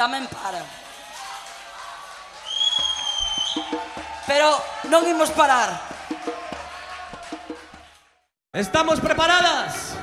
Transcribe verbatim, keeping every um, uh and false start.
tamén para. Pero non imos parar. Estamos preparadas.